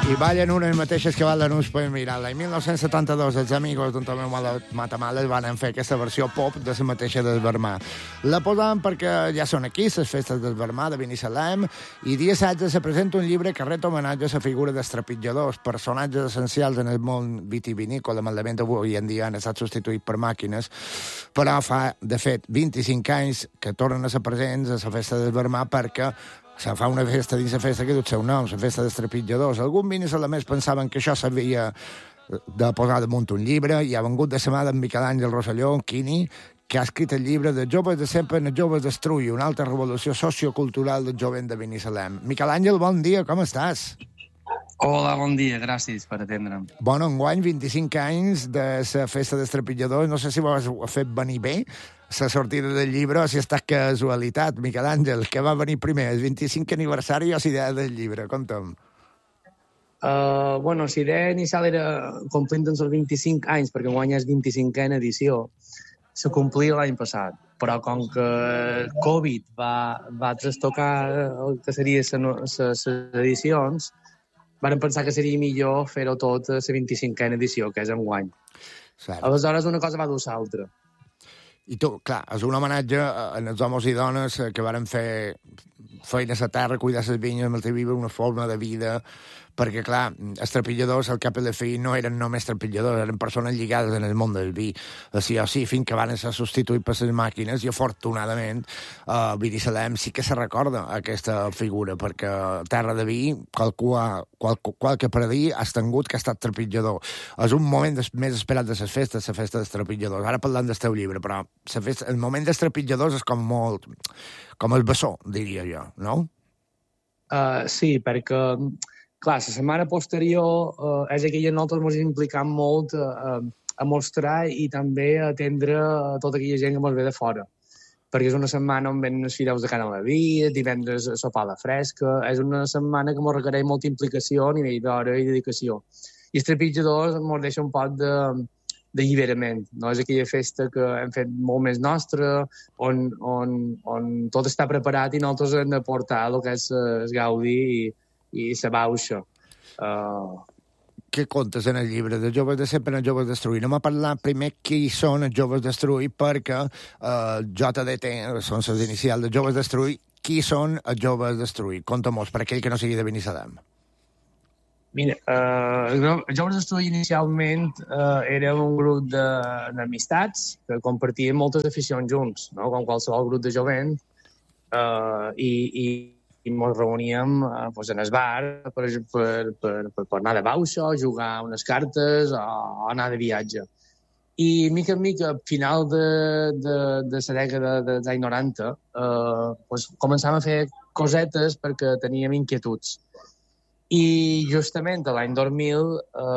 I ballen unes mateixes que ballen uns per mirar-la. En 1972 els amigos d'en Tomeu Matamala van fer aquesta versió pop de la mateixa del Vermà. La posam perquè ja són aquí, les festes del Vermà de Binissalem, i dia 16 se presenta un llibre que ret homenatge a la figura dels trepitjadors, personatges essencials en el món vitivinícola, malament avui en dia han estat substituïts per màquines, però fa, de fet, 25 anys que tornen a ser presents a la festa del Vermà perquè se fa una festa dins la festa que du el seu nom, la festa dels trepitjadors. Alguns binissalemers pensaven que això s'havia de posar damunt un llibre, i ha vengut de setmana en Miquel Àngel Rosselló, un quini, que ha escrit el llibre de Joves de sempre en Joves destruir, una altra revolució sociocultural del jovent de Binissalem. Miquel Àngel, bon dia, com estàs? Hola, bon dia, gràcies per atendre'm. Bueno, enguany, 25 anys de la festa dels trepitjadors, no sé si ho has fet venir bé, la sortida del llibre, o si ha estat casualitat. Miquel Àngel, què va venir primer, el 25 aniversari o la idea del llibre? Conta'm. Bueno, la idea inicial era complint els 25 anys, perquè enguany és 25a edició. Se complia l'any passat, però com que el Covid va trastocar el que serien les edicions, vam pensar que seria millor fer-ho tot a la 25a edició, que és enguany. Cert. Aleshores, una cosa va dur l'altra. I tu, clar, és un homenatge als homes i dones que varen fer feina a la terra, cuidar les vinyes, viure una forma de vida, perquè, clar, els trepitjadors, al cap i a la fi, no eren només trepitjadors, eren persones lligades en el món del vi. Sí o sí, fins que van ser substituïts per les màquines, i afortunadament a Binissalem sí que se recorda aquesta figura, perquè terra de vi, qualque predí ha estengut que ha estat trepitjador. És un moment més esperat de les festes, la festa dels trepitjadors. Ara parlem del teu llibre, però el moment dels trepitjadors és com molt... com el bessó, diria jo, no? Sí, perquè... Clar, la setmana posterior és aquella nosaltres ens implicam molt a mostrar i també a atendre a tota aquella gent que ens ve de fora. Perquè és una setmana on venen els fideus de Can Alaví, divendres sopar a la fresca, és una setmana que ens requereix molta implicació a nivell d'hora i dedicació. I els trepitjadors ens deixa un poc d'alliberament, no? És aquella festa que hem fet molt més nostra, on tot està preparat i nosaltres hem de portar el que és el gaudi i la bauxa. Què contes en el llibre de Joves de sempre en Joves destruir? Anem a parlar primer qui són els Joves destruir, perquè JDT són les inicials de Joves destruir. Qui són els Joves destruir? Conta-mos, per aquell que no sigui de Binissalem. Mira, Joves destruir inicialment era un grup d'amistats que compartien moltes aficions junts, no? Com qualsevol grup de jovent, i ens reuníem en el bar per anar de bauxa, jugar unes cartes o anar de viatge. I mica en mica, al final de la dècada dels anys 90, començàvem a fer cosetes perquè teníem inquietuds. I justament l'any 2000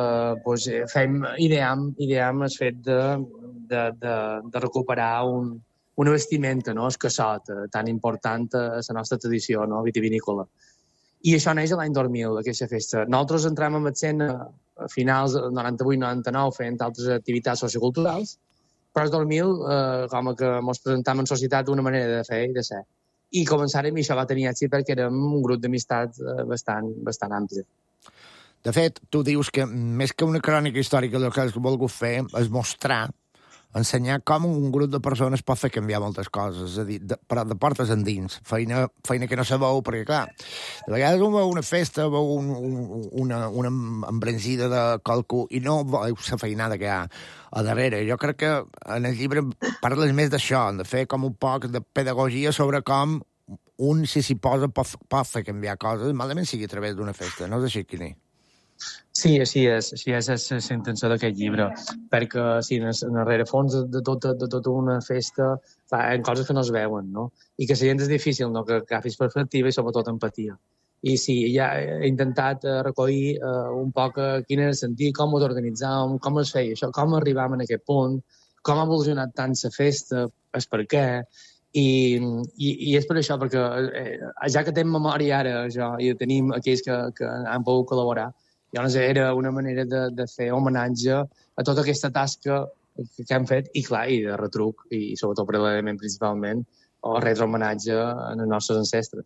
ideam el fet de recuperar una vestimenta, no? El cassot, tan important a la nostra tradició, no? Vitivinícola. I això neix l'any 2000, aquesta festa. Nosaltres entrem en escena a finals del 98-99 fent altres activitats socioculturals, però el 2000 com que ens presentam en societat d'una manera de fer i de ser. I començàrem, i això va tenir èxit perquè érem un grup d'amistats bastant ampli. De fet, tu dius que més que una crònica històrica el que has volgut fer és mostrar, ensenyar com un grup de persones pot fer canviar moltes coses, és a dir, però de portes endins, feina que no se veu, perquè, clar, de vegades un veu una festa, veu una embranzida de qualcú i no veu la feinada que hi ha a darrere. Jo crec que en el llibre parles més d'això, de fer com un poc de pedagogia sobre com un, si s'hi posa, pot fer canviar coses, malament sigui a través d'una festa, no és així, Quini? Sí, així és la intenció d'aquest llibre, perquè sí, en el rerefons de tota una festa hi ha coses que no es veuen, no? I que la gent és difícil, no? Que agafis perspectiva i sobretot empatia. I sí, ja he intentat recollir un poc quin era el sentit, com ho organitzàvem, com es feia això, com arribàvem a aquest punt, com ha evolucionat tant la festa, el per què, i és per això, perquè ja que tenim memòria ara, i tenim aquells que han pogut col·laborar, llavors era una manera de fer homenatge a tota aquesta tasca que hem fet, i clar, i de retruc, i sobretot paral·lelament principalment, o retre homenatge als nostres ancestres.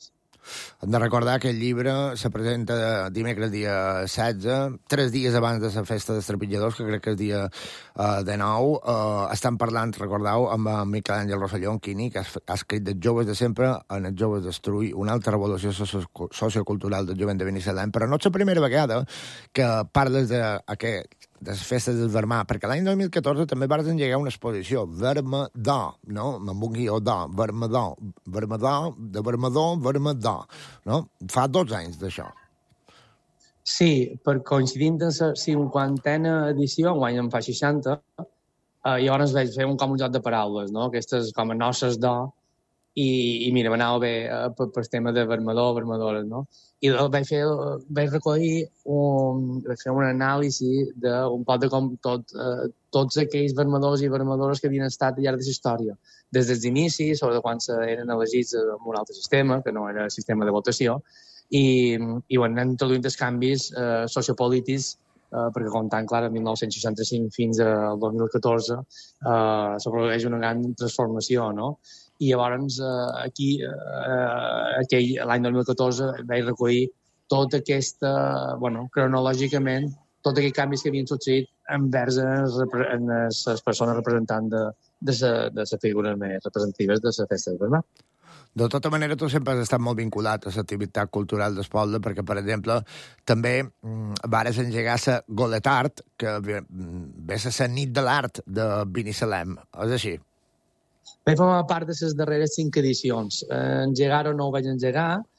Hem de recordar que el llibre se presenta dimecres dia 16, 3 dies abans de la festa dels trepitjadors, que crec que és dia de 9. Estan parlant, recordeu, amb Miquel Àngel Rosselló, en Quini, que ha escrit dels joves de sempre en els joves destruir una altra revolució sociocultural del jovent de Binissalem, però no és la primera vegada que parles de les festes del Vermà, perquè l'any 2014 també vas engegar una exposició, Vermedor, no? Amb un guió d'or, Vermedor, de Vermedor, Vermedor, no? Fa 2 anys d'això. Sí, per coincidint en la 50a edició, enguany en fa 60, llavors vaig fer com un joc de paraules, no? Aquestes com a noces d'or, i mira, m'anava bé per tema de vermadores, no? I vaig recollir vaig fer una anàlisi d'un poc de com tots aquells vermadors i vermadores que havien estat al llarg de la història, des dels inicis, sobre quan eren elegits en un altre sistema, que no era el sistema de votació, i bueno, han introduït els canvis sociopolítics, perquè comptant, clar, en 1965 fins al 2014 se produeix una gran transformació, no? I llavors aquí, l'any 2014, vaig recollir tota aquesta, bueno, cronològicament, tots aquells canvis que havien succeït envers les persones representants de les figures més representatives de la festa de Vermà. De tota manera, tu sempre has estat molt vinculat a l'activitat cultural del poble, perquè, per exemple, també vares engegar la Goletart, que ve a ser la nit de l'art de Binissalem. És així? Vaig formar part de les darreres 5 edicions. Engegar o no ho vaig engegar,